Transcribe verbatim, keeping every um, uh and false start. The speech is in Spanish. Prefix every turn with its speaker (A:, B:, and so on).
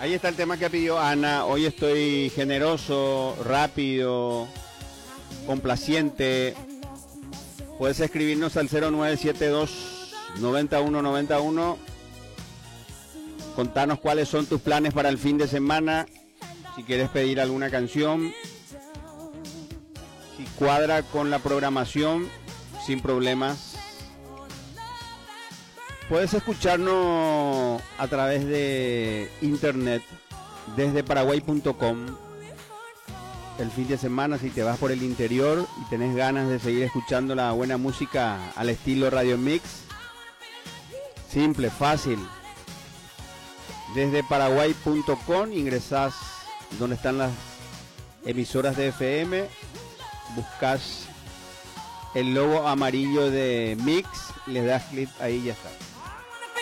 A: Ahí está el tema que pidió Ana. Hoy estoy generoso, rápido, complaciente. Puedes escribirnos al cero nueve siete dos, noventa y uno noventa y uno. Contanos cuáles son tus planes para el fin de semana. Si quieres pedir alguna canción, si cuadra con la programación, sin problemas. Puedes escucharnos a través de internet desde paraguay punto com el fin de semana si te vas por el interior y tenés ganas de seguir escuchando la buena música al estilo Radio Mix. Simple, fácil. Desde paraguay punto com ingresás donde están las emisoras de F M, buscas el logo amarillo de Mix, le das clic ahí y ya está.